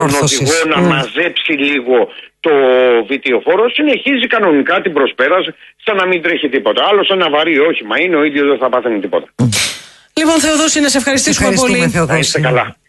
οδηγό να μαζέψει λίγο το βιτιοφόρο, συνεχίζει κανονικά την προσπέραση σαν να μην τρέχει τίποτα. Άλλο ένα βαρύ όχημα είναι, ο ίδιος δεν θα πάθαινε τίποτα. Λοιπόν, Θεοδόση, να σε ευχαριστήσουμε πολύ. Να είστε καλά.